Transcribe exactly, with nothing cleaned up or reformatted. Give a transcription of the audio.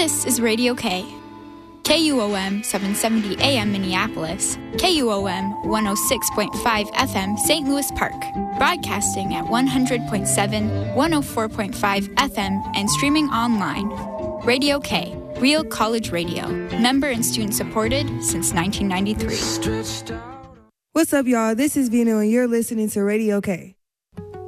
This is Radio K. K U O M seven seventy A M Minneapolis, K U O M one oh six point five F M Saint Louis Park, broadcasting at one hundred point seven, one oh four point five F M and streaming online. Radio K, real college radio, member and student supported since nineteen ninety-three. What's up, y'all? This is Vino, and you're listening to Radio K.